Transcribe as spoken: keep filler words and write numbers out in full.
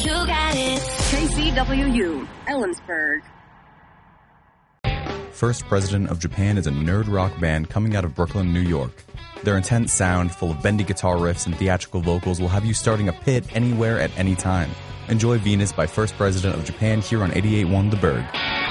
You got it. K C W U, Ellensburg. First President of Japan is a nerd rock band coming out of Brooklyn, New York. Their intense sound, full of bendy guitar riffs and theatrical vocals, will have you starting a pit anywhere at any time. Enjoy Venus by First President of Japan here on eighty-eight point one The Berg.